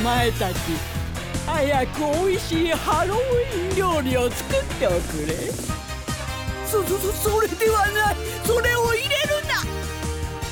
前たち、早くおいしいハロウィン料理を作っておくれ。 それではない。それを